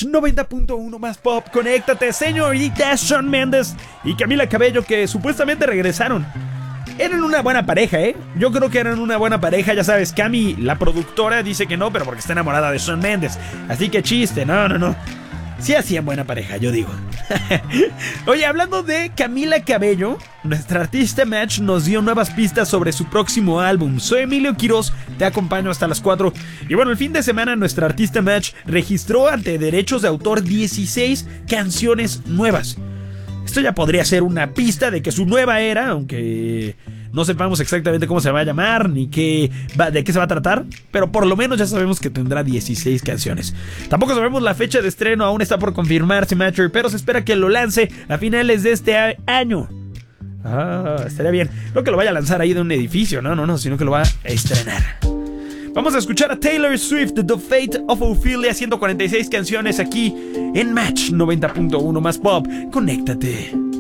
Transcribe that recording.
Match 90.1 más pop. Conéctate, señorita Shawn Mendes y Camila Cabello, que supuestamente regresaron. Eran una buena pareja, ¿eh? Yo creo que eran una buena pareja. Ya sabes, Cami, la productora, dice que no, pero porque está enamorada de Shawn Mendes. Así que chiste, no. Sí hacían buena pareja, yo digo. Oye, hablando de Camila Cabello, nuestra artista Match nos dio nuevas pistas sobre su próximo álbum. Soy Emilio Quiroz, te acompaño hasta las 4. Y bueno, el fin de semana nuestra artista Match registró ante derechos de autor 16 canciones nuevas. Esto ya podría ser una pista de que su nueva era, aunque no sepamos exactamente cómo se va a llamar ni de qué se va a tratar, pero por lo menos ya sabemos que tendrá 16 canciones. Tampoco sabemos la fecha de estreno, aún está por confirmarse, Matcher, pero se espera que lo lance a finales de este año. Estaría bien. No que lo vaya a lanzar ahí de un edificio, no, sino que lo va a estrenar. Vamos a escuchar a Taylor Swift, The Fate of Ophelia, 146 canciones aquí en Match 90.1 más pop. Conéctate.